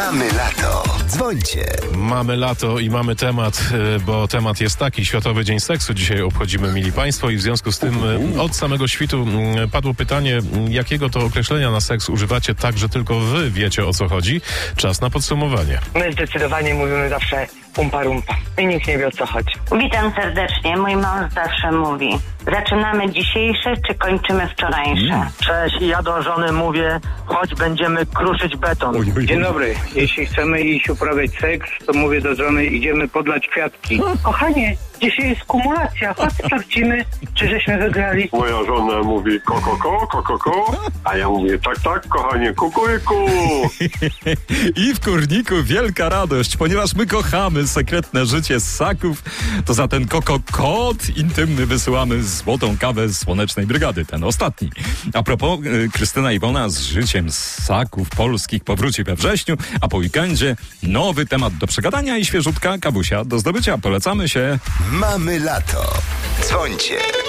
Mamy lato. Dzwońcie. Mamy lato i mamy temat, bo temat jest taki. Światowy Dzień Seksu dzisiaj obchodzimy, mili państwo, i w związku z tym od samego świtu padło pytanie, jakiego to określenia na seks używacie tak, że tylko wy wiecie, o co chodzi. Czas na podsumowanie. My zdecydowanie mówimy zawsze umpa rumpa i nikt nie wie, o co chodzi. Witam serdecznie. Mój mąż zawsze mówi: zaczynamy dzisiejsze, czy kończymy wczorajsze? Cześć, i ja do żony mówię: chodź, będziemy kruszyć beton. Dzień dobry. Jeśli chcemy iść uprawiać seks, to mówię do żony: idziemy podlać kwiatki. Kochanie, dzisiaj jest kumulacja, chodź sprawdzimy, czy żeśmy wygrali. Moja żona mówi ko, a ja mówię tak, kochanie, kukuryku. I w kurniku wielka radość, ponieważ my kochamy sekretne życie ssaków, to za ten kod intymny wysyłamy złotą kawę z Słonecznej Brygady, ten ostatni. A propos, Krystyna Iwona z życiem ssaków polskich powróci we wrześniu, a po weekendzie nowy temat do przegadania i świeżutka kawusia do zdobycia. Polecamy się. Mamy lato. Dzwońcie.